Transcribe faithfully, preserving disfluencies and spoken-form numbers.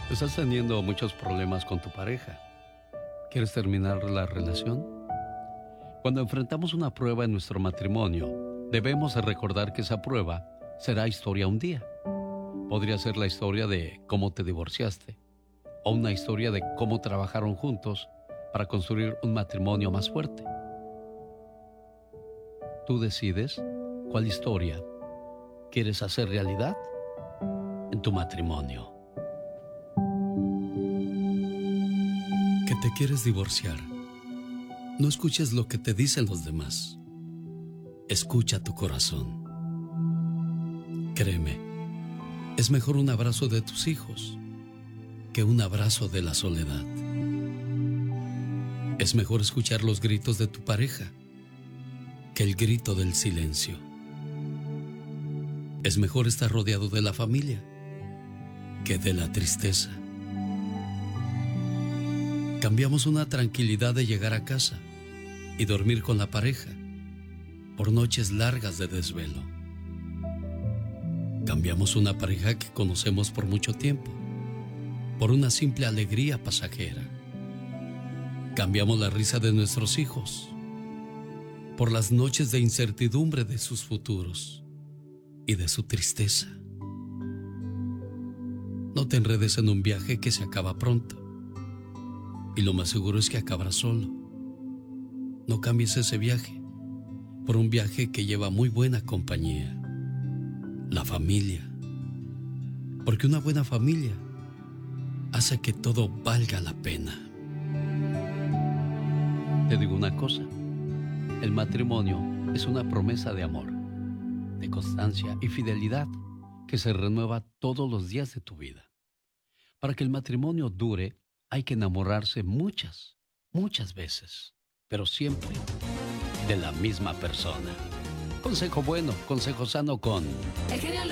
Estás teniendo muchos problemas con tu pareja. ¿Quieres terminar la relación? Cuando enfrentamos una prueba en nuestro matrimonio, debemos de recordar que esa prueba será historia un día. Podría ser la historia de cómo te divorciaste, o una historia de cómo trabajaron juntos para construir un matrimonio más fuerte. Tú decides cuál historia quieres hacer realidad en tu matrimonio. Que te quieres divorciar. No escuches lo que te dicen los demás. Escucha tu corazón. Créeme, es mejor un abrazo de tus hijos que un abrazo de la soledad. Es mejor escuchar los gritos de tu pareja que el grito del silencio. Es mejor estar rodeado de la familia que de la tristeza. Cambiamos una tranquilidad de llegar a casa y dormir con la pareja por noches largas de desvelo. Cambiamos una pareja que conocemos por mucho tiempo por una simple alegría pasajera. Cambiamos la risa de nuestros hijos por las noches de incertidumbre de sus futuros y de su tristeza. No te enredes en un viaje que se acaba pronto, y lo más seguro es que acabará solo. No cambies ese viaje por un viaje que lleva muy buena compañía, la familia. Porque una buena familia hace que todo valga la pena. Te digo una cosa, el matrimonio es una promesa de amor, de constancia y fidelidad que se renueva todos los días de tu vida. Para que el matrimonio dure, hay que enamorarse muchas, muchas veces, pero siempre de la misma persona. Consejo bueno, consejo sano con... El genio